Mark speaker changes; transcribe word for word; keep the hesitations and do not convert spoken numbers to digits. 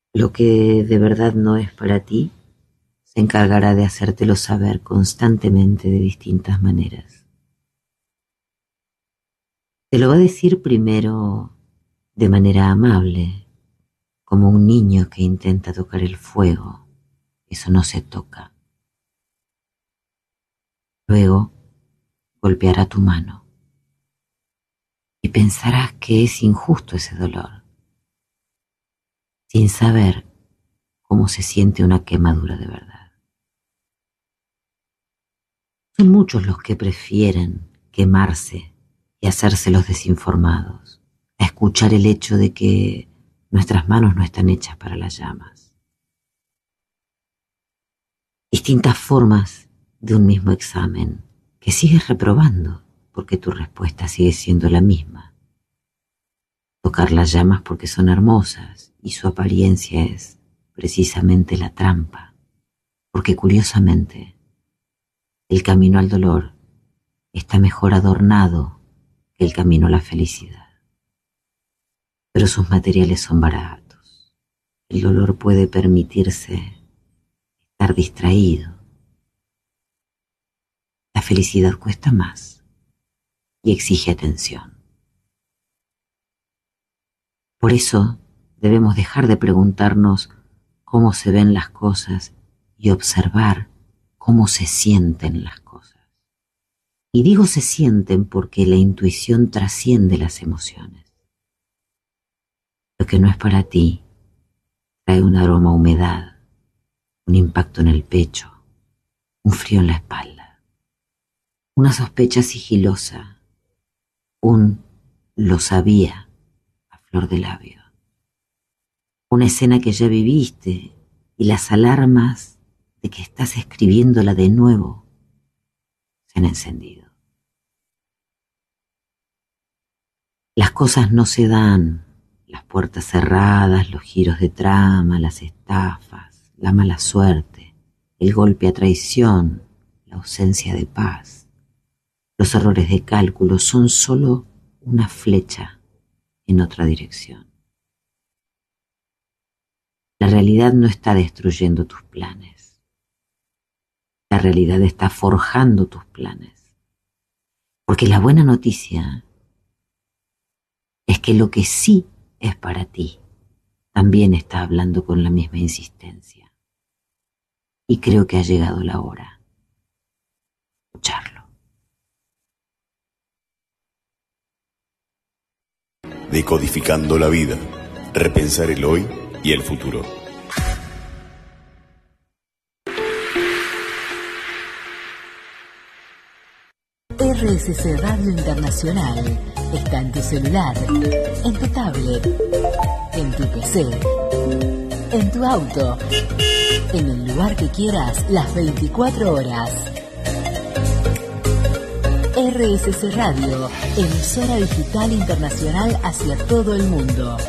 Speaker 1: Lo que de verdad no es para ti se encargará de hacértelo saber constantemente de distintas maneras. Te lo va a decir primero de manera amable, como un niño que intenta tocar el fuego. Eso no se toca. Luego golpeará tu mano y pensarás que es injusto ese dolor, sin saber cómo se siente una quemadura de verdad. Son muchos los que prefieren quemarse y hacerse los desinformados, a escuchar el hecho de que nuestras manos no están hechas para las llamas. Distintas formas de un mismo examen que sigues reprobando porque tu respuesta sigue siendo la misma. Tocar las llamas porque son hermosas y su apariencia es precisamente la trampa, porque curiosamente el camino al dolor está mejor adornado que el camino a la felicidad. Pero sus materiales son baratos. El dolor puede permitirse estar distraído. La felicidad cuesta más y exige atención. Por eso debemos dejar de preguntarnos cómo se ven las cosas y observar cómo se sienten las cosas. Y digo se sienten porque la intuición trasciende las emociones. Lo que no es para ti trae un aroma a humedad, un impacto en el pecho, un frío en la espalda, una sospecha sigilosa, un lo sabía a flor de labio, una escena que ya viviste y las alarmas de que estás escribiéndola de nuevo se han encendido. Las cosas no se dan, las puertas cerradas, los giros de trama, las estafas, la mala suerte, el golpe a traición, la ausencia de paz, los errores de cálculo son solo una flecha en otra dirección. La realidad no está destruyendo tus planes. La realidad está forjando tus planes. Porque la buena noticia es que lo que sí es para ti también está hablando con la misma insistencia. Y creo que ha llegado la hora de escucharlo.
Speaker 2: Decodificando la vida, repensar el hoy y el futuro.
Speaker 3: R S C Radio Internacional está en tu celular, en tu tablet, en tu P C, en tu auto, en el lugar que quieras, las veinticuatro horas. R S C Radio, emisora digital internacional hacia todo el mundo.